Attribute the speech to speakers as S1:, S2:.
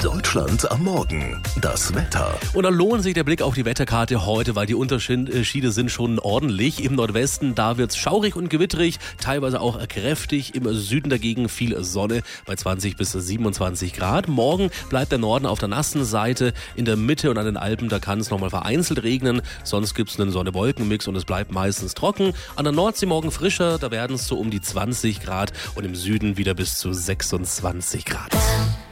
S1: Deutschland am Morgen. Das Wetter.
S2: Und dann lohnt sich der Blick auf die Wetterkarte heute, weil die Unterschiede sind schon ordentlich. Im Nordwesten, da wird's schaurig und gewitterig, teilweise auch kräftig. Im Süden dagegen viel Sonne bei 20 bis 27 Grad. Morgen bleibt der Norden auf der nassen Seite. In der Mitte und an den Alpen, da kann es nochmal vereinzelt regnen. Sonst gibt's einen Sonne-Wolken-Mix und es bleibt meistens trocken. An der Nordsee morgen frischer, da werden es so um die 20 Grad und im Süden wieder bis zu 26 Grad.